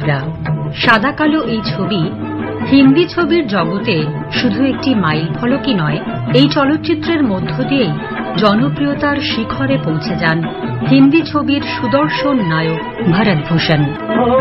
আগ্রা। সাদা কালো এই ছবি হিন্দি ছবির জগতে শুধু একটি মাইল ফলকই নয়, এই চলচ্চিত্রের মধ্য দিয়েই জনপ্রিয়তার শিখরে পৌঁছে যান হিন্দি ছবির সুদর্শন নায়ক ভরত ভূষণ।